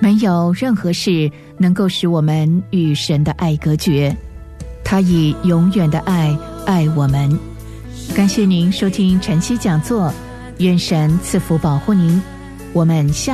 没有任何事能够使我们与神的爱隔绝，他以永远的爱爱我们。感谢您收听晨曦讲座，愿神赐福保护您，我们下